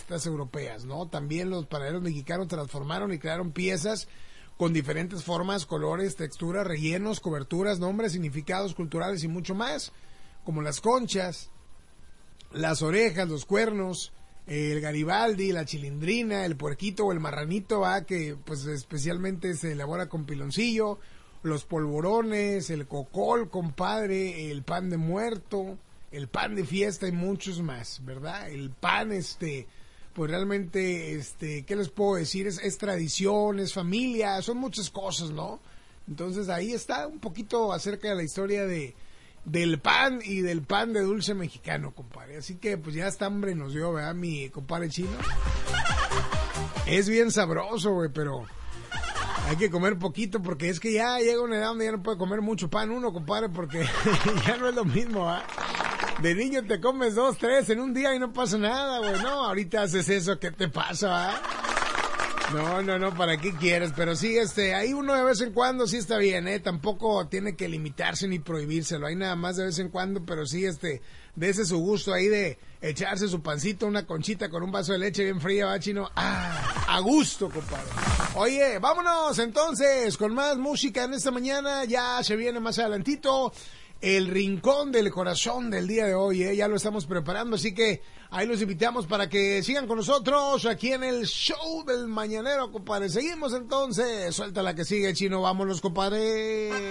recetas europeas, ¿no? También los panaderos mexicanos transformaron y crearon piezas con diferentes formas, colores, texturas, rellenos, coberturas, nombres, significados culturales y mucho más, como las conchas, las orejas, los cuernos, el garibaldi, la chilindrina, el puerquito o el marranito, que pues especialmente se elabora con piloncillo, los polvorones, el cocol, compadre, el pan de muerto, el pan de fiesta y muchos más, ¿verdad? El pan, pues realmente, ¿qué les puedo decir? Es tradición, es familia, son muchas cosas, ¿no? Entonces ahí está un poquito acerca de la historia del pan y del pan de dulce mexicano, compadre. Así que pues ya hasta hambre nos dio, ¿verdad? Mi compadre chino. Es bien sabroso, güey, pero hay que comer poquito porque es que ya llega una edad donde ya no puede comer mucho pan uno, compadre, porque ya no es lo mismo, ¿ah? De niño te comes 2, 3 en un día y no pasa nada, güey. No, ahorita haces eso, ¿qué te pasa, ah? No, ¿para qué quieres? Pero sí, ahí uno de vez en cuando sí está bien, Tampoco tiene que limitarse ni prohibírselo. Hay nada más de vez en cuando, pero sí, dése su gusto ahí de echarse su pancito, una conchita con un vaso de leche bien fría, ¿va, chino? A gusto, compadre. Oye, vámonos entonces con más música en esta mañana. Ya se viene más adelantito el rincón del corazón del día de hoy, ya lo estamos preparando, así que ahí los invitamos para que sigan con nosotros aquí en el show del mañanero, compadre. Seguimos entonces, suelta la que sigue, chino, vámonos, compadre.